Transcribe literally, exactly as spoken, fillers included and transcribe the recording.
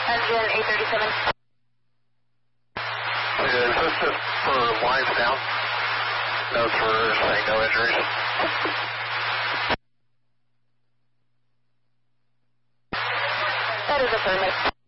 Engine eight thirty-seven. Is this just for lines down? Notes for saying no injuries. That is affirmative.